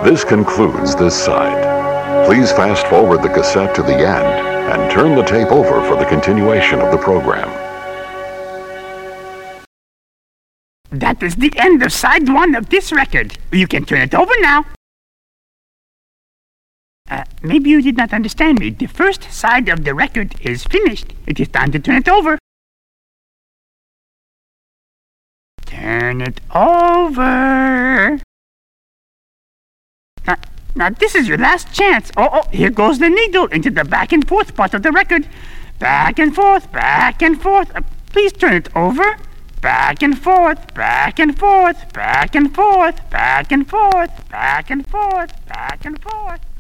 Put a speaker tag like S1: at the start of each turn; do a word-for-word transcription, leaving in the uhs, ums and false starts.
S1: This concludes this side. Please fast forward the cassette to the end and turn the tape over for the continuation of the program.
S2: That is the end of side one of this record. You can turn it over now. Uh, maybe you did not understand me. The first side of the record is finished. It is time to turn it over. Turn it over. Now, now this is your last chance. Oh, oh, here goes the needle into the back and forth part of the record. Back and forth, back and forth. Uh, please turn it over. Back and forth, back and forth, back and forth, back and forth, back and forth, back and forth.